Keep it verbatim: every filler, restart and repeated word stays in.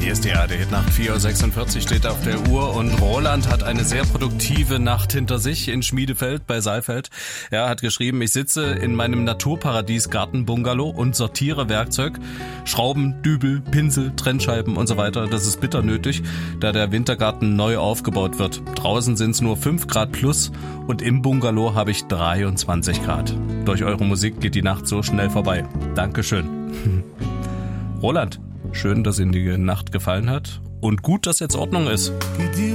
Hier ist die A R D-Hitnacht, vier Uhr sechsundvierzig steht auf der Uhr und Roland hat eine sehr produktive Nacht hinter sich in Schmiedefeld bei Saalfeld. Er hat geschrieben, ich sitze in meinem Naturparadies Gartenbungalow und sortiere Werkzeug, Schrauben, Dübel, Pinsel, Trennscheiben und so weiter. Das ist bitter nötig, da der Wintergarten neu aufgebaut wird. Draußen sind es nur fünf Grad plus und im Bungalow habe ich dreiundzwanzig Grad. Durch eure Musik geht die Nacht so schnell vorbei. Dankeschön. Roland, schön, dass Ihnen die Nacht gefallen hat und gut, dass jetzt Ordnung ist.